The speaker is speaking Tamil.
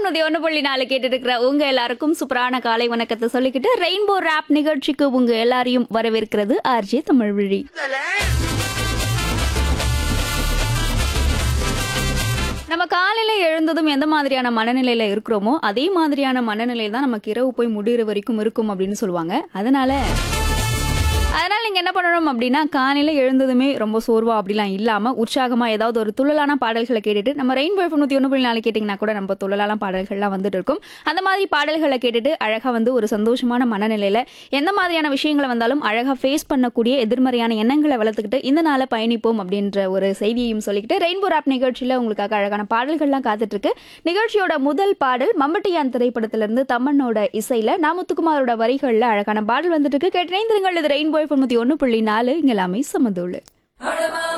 எஃப்எம் 101.4 கேட்டுட்டு இருக்கிற உங்க எல்லாருக்கும் சூப்பரான காலை வணக்கத்தை சொல்லிக்கிட்டு ரெயின்போ ராப் நிகழ்ச்சிக்கு உங்க எல்லாரையும் வரவேற்கிறது ஆர்ஜே தமிழ்விழி. நம்ம காலையில எழுந்ததும் எந்த மாதிரியான மனநிலையில இருக்கிறோமோ அதே மாதிரியான மனநிலை தான் நமக்கு இரவு போய் முடிகிற வரைக்கும் இருக்கும் அப்படின்னு சொல்லுவாங்க. அதனால நீங்க என்ன பண்ணணும் அப்படின்னா, காலையில எழுந்ததுமே ரொம்ப சோர்வா அப்படிலாம் இல்லாம உற்சாகமா ஏதாவது ஒரு துள்ளலான பாடல்களை கேட்டுட்டு நம்ம ரெயின்போ எஃப்எம் 101.4 கேட்டிங்கன்னா கூட நம்ம துள்ளலான பாடல்கள்லாம் வந்துட்டு இருக்கும். அந்த மாதிரி பாடல்களை கேட்டுட்டு அழகா ஒரு சந்தோஷமான மனநிலையில எந்த மாதிரியான விஷயங்களை வந்தாலும் அழகா ஃபேஸ் பண்ணக்கூடிய எதிர்மறையான எண்ணங்களை வளர்த்துக்கிட்டு இந்த நாளை பயணிப்போம் அப்படின்ற ஒரு செய்தியையும் சொல்லிக்கிட்டு ரெயின்போ ராப் நிகழ்ச்சியில உங்களுக்காக அழகான பாடல்கள்லாம் காத்துட்டு இருக்கு. நிகழ்ச்சியோட முதல் பாடல் மம்பட்டியான் திரைப்படத்திலிருந்து தமன்னோட இசையில நாமுத்துக்குமாரோட வரிகள்ல அழகான பாடல் வந்துட்டு இருக்கு. கேட்டிருங்கள், இது ரெயின்போ எஃப்எம் 101.4 இங்க எல்லாமே சமதோளு.